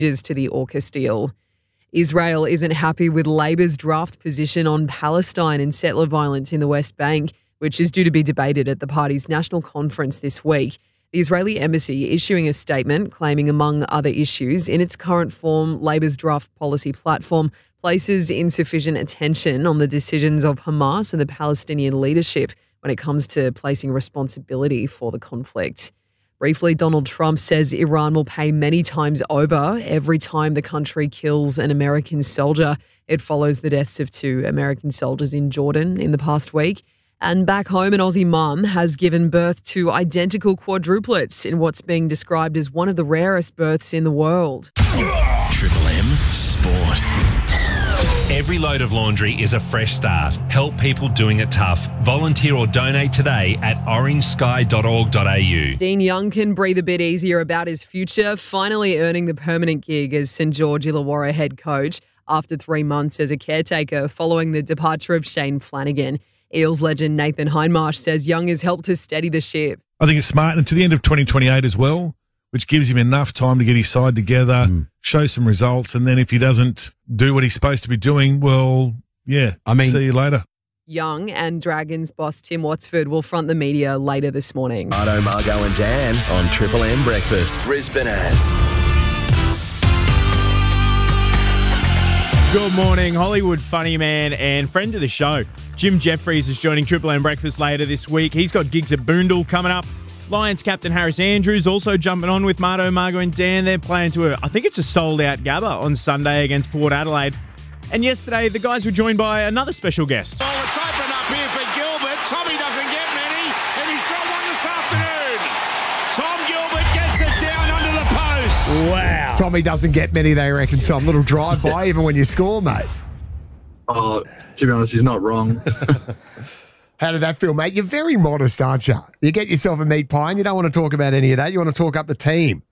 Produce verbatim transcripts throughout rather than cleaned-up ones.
to the AUKUS deal. Israel isn't happy with Labor's draft position on Palestine and settler violence in the West Bank, which is due to be debated at the party's national conference this week. The Israeli embassy issuing a statement claiming, among other issues, in its current form, Labor's draft policy platform places insufficient attention on the decisions of Hamas and the Palestinian leadership when it comes to placing responsibility for the conflict. Briefly, Donald Trump says Iran will pay many times over every time the country kills an American soldier. It follows the deaths of two American soldiers in Jordan in the past week. And back home, an Aussie mum has given birth to identical quadruplets in what's being described as one of the rarest births in the world. Triple M Sport. Every load of laundry is a fresh start. Help people doing it tough. Volunteer or donate today at orange sky dot org dot a u. Dean Young can breathe a bit easier about his future, finally earning the permanent gig as St George Illawarra head coach after three months as a caretaker following the departure of Shane Flanagan. Eels legend Nathan Hindmarsh says Young has helped to steady the ship. I think it's smart, and to the end of twenty twenty-eight as well, which gives him enough time to get his side together, mm. show some results, and then if he doesn't do what he's supposed to be doing, well, yeah, I mean, see you later. Young and Dragons boss Tim Watsford will front the media later this morning. Marto, Margo and Dan on Triple M Breakfast. Brisbane has. Good morning, Hollywood funny man and friend of the show, Jim Jeffries, is joining Triple M Breakfast later this week. He's got gigs at Boondall coming up. Lions captain Harris Andrews also jumping on with Marto, Margo and Dan. They're playing to a, I think it's a sold-out Gabba on Sunday against Port Adelaide. And yesterday, the guys were joined by another special guest. Oh, it's open up here for Gilbert. Tommy doesn't get many, and he's got one this afternoon. Tom Gilbert gets it down under the post. Wow. Tommy doesn't get many, they reckon, Tom. Little drive-by, even when you score, mate. Oh, to be honest, he's not wrong. How did that feel, mate? You're very modest, aren't you? You get yourself a meat pie and you don't want to talk about any of that. You want to talk up the team.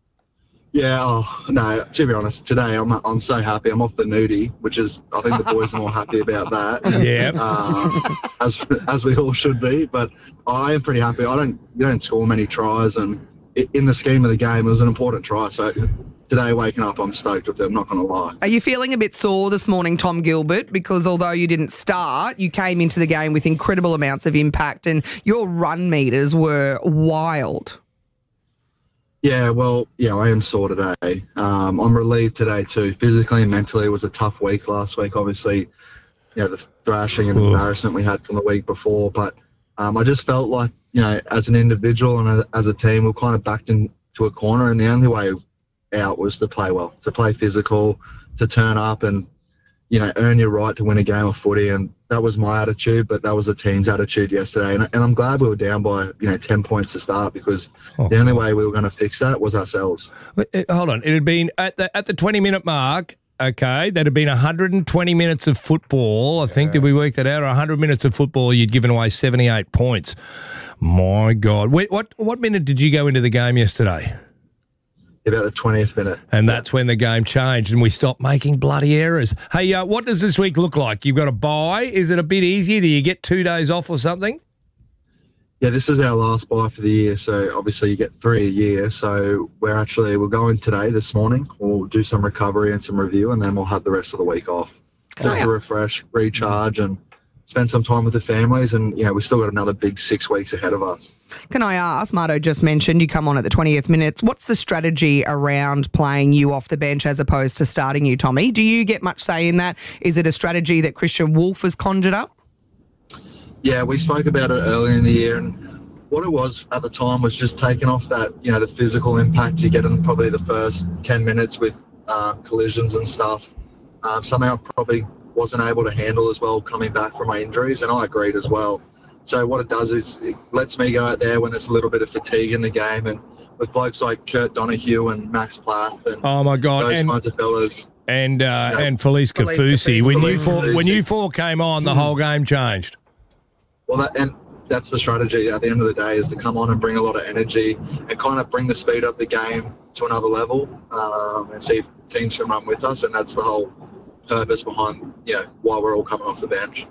Yeah, oh, no, to be honest, today I'm I'm so happy. I'm off the nudie, which is, I think the boys are more happy about that. Yeah. Uh, as as we all should be. But I am pretty happy. I don't, you don't score many tries, and in the scheme of the game, it was an important try. So today, waking up, I'm stoked with it. I'm not going to lie. Are you feeling a bit sore this morning, Tom Gilbert? Because although you didn't start, you came into the game with incredible amounts of impact and your run meters were wild. Yeah, well, yeah, I am sore today. Um, I'm relieved today too. Physically and mentally, it was a tough week last week. Obviously, you know, the thrashing and Ooh. embarrassment we had from the week before. But um, I just felt like, you know, as an individual and as a team, we we're kind of backed into a corner, and the only way out was to play well, to play physical, to turn up and, you know, earn your right to win a game of footy. And that was my attitude, but that was the team's attitude yesterday. And, and I'm glad we were down by, you know, ten points to start, because oh, the only way we were going to fix that was ourselves. Hold on. It had been at the at the twenty-minute mark, okay, that had been one hundred twenty minutes of football. I think, did we work that out? one hundred minutes of football, you'd given away seventy-eight points. My God. Wait, what, what minute did you go into the game yesterday? About the twentieth minute. And that's when the game changed and we stopped making bloody errors. Hey, uh, what does this week look like? You've got a bye. Is it a bit easier? Do you get two days off or something? Yeah, this is our last bye for the year, so obviously you get three a year. So we're actually, we're going today, this morning. We'll do some recovery and some review, and then we'll have the rest of the week off. Just oh, yeah. to refresh, recharge, and spend some time with the families. And, you know, we've still got another big six weeks ahead of us. Can I ask, Marto just mentioned you come on at the twentieth minute. What's the strategy around playing you off the bench as opposed to starting you, Tommy? Do you get much say in that? Is it a strategy that Christian Wolf has conjured up? Yeah, we spoke about it earlier in the year, and what it was at the time was just taking off that, you know, the physical impact you get in probably the first ten minutes with uh, collisions and stuff. Um, something I probably wasn't able to handle as well coming back from my injuries, and I agreed as well. So what it does is it lets me go out there when there's a little bit of fatigue in the game, and with blokes like Kurt Donahue and Max Plath and oh my God, those and, kinds of fellas. And uh, you know, and Felice Kafusi. When you four, Kafusi. when you four came on, the whole game changed. Well, that, and that's the strategy at the end of the day, is to come on and bring a lot of energy and kind of bring the speed up the game to another level, um, and see if teams can run with us, and that's the whole purpose behind, you know, why we're all coming off the bench.